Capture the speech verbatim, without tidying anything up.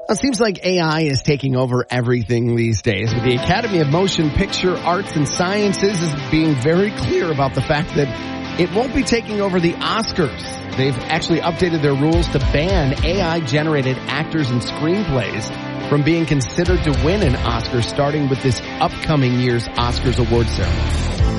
It seems like A I is taking over everything these days. But the Academy of Motion Picture Arts and Sciences is being very clear about the fact that it won't be taking over the Oscars. They've actually updated their rules to ban A I-generated actors and screenplays from being considered to win an Oscar starting with this upcoming year's Oscars award ceremony.